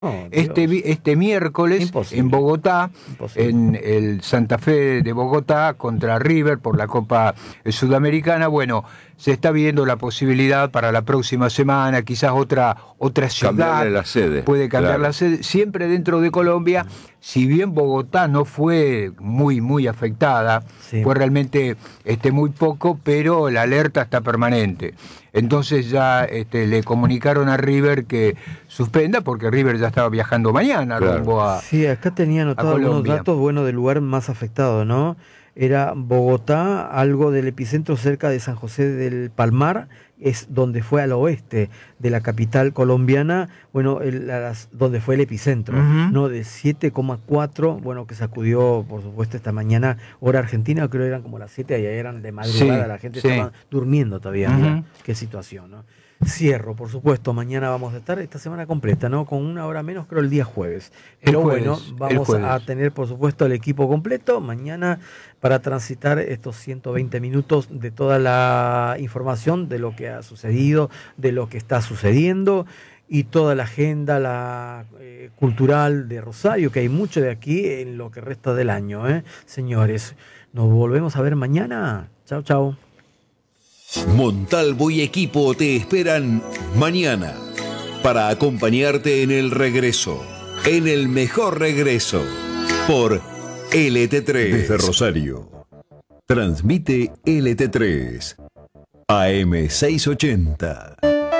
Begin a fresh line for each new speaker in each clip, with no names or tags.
Oh,
este miércoles
Imposible.
en Bogotá,
Imposible.
en el Santa Fe de Bogotá contra River por la Copa Sudamericana. Bueno, se está viendo la posibilidad para la próxima semana, quizás otra ciudad
Cambiarle la sede.
puede cambiar
Claro.
la sede, siempre dentro de Colombia. Si bien Bogotá no fue muy afectada,
Sí.
fue realmente muy poco, pero la alerta está permanente. Entonces ya le comunicaron a River que suspenda, porque River ya estaba viajando mañana
Claro.
rumbo a...
Sí, acá tenía anotado algunos
Colombia.
datos, bueno, del lugar más afectado, ¿no? Era Bogotá, algo del epicentro cerca de San José del Palmar, es donde fue al oeste de la capital colombiana, bueno, donde fue el epicentro,
Ujú.
¿no? De 7,4, bueno, que sacudió, por supuesto, esta mañana, hora argentina, creo que eran como las 7, allá eran de madrugada,
Sí,
la gente
sí.
estaba durmiendo todavía,
Ujú.
mira, qué situación, ¿no? Cierro, por supuesto, mañana vamos a estar esta semana completa, ¿no? Con una hora menos, creo el día jueves. Pero
El jueves,
bueno,
el
vamos
jueves.
a tener, por supuesto, el equipo completo mañana para transitar estos 120 minutos de toda la información de lo que ha sucedido, de lo que está sucediendo y toda la agenda cultural de Rosario, que hay mucho de aquí en lo que resta del año, ¿eh? Señores, nos volvemos a ver mañana. Chao, chao.
Montalvo y equipo te esperan mañana para acompañarte en el regreso, en el mejor regreso, por LT3. Desde Rosario, transmite LT3, AM 680.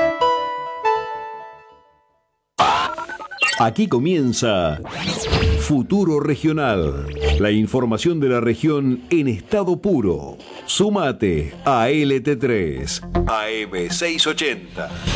Aquí comienza Futuro Regional, la información de la región en estado puro. Súmate a LT3, AM 680.